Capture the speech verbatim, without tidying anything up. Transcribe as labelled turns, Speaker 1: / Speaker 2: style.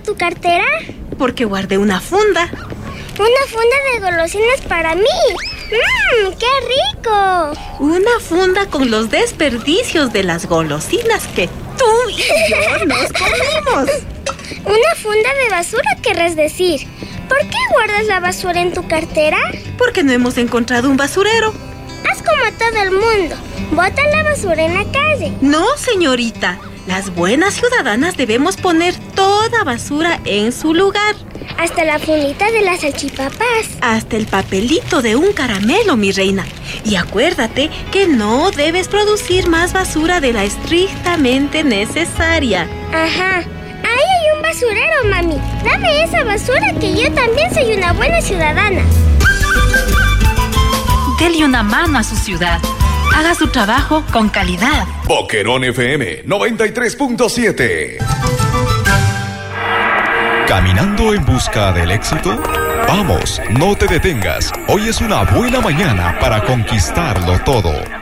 Speaker 1: tu cartera?
Speaker 2: Porque guardé una funda.
Speaker 1: Una funda de golosinas para mí. ¡Mmm, qué rico!
Speaker 2: Una funda con los desperdicios de las golosinas que tú y yo nos comimos.
Speaker 1: Una funda de basura, querrás decir. ¿Por qué guardas la basura en tu cartera?
Speaker 2: Porque no hemos encontrado un basurero.
Speaker 1: Haz como todo el mundo. Bota la basura en la calle.
Speaker 2: No, señorita. Las buenas ciudadanas debemos poner toda basura en su lugar.
Speaker 1: Hasta la fundita de las salchipapas.
Speaker 2: Hasta el papelito de un caramelo, mi reina. Y acuérdate que no debes producir más basura de la estrictamente necesaria.
Speaker 1: Ajá. Ahí hay un basurero, mami. Dame esa basura, que yo también soy una buena ciudadana.
Speaker 3: Dele una mano a su ciudad. Haga su trabajo con calidad.
Speaker 4: Boquerón F M noventa y tres punto siete. ¿Caminando en busca del éxito? Vamos, no te detengas. Hoy es una buena mañana para conquistarlo todo.